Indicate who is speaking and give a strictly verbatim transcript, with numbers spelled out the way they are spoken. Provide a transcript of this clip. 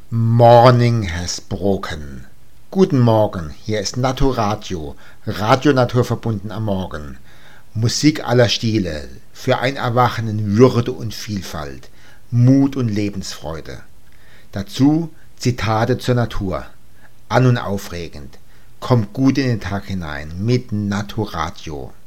Speaker 1: Morning has broken. Guten Morgen, hier ist Naturadio, Radio naturverbunden am Morgen. Musik aller Stile, für ein Erwachen in Würde und Vielfalt, Mut und Lebensfreude. Dazu Zitate zur Natur, an- und aufregend. Kommt gut in den Tag hinein mit Naturadio.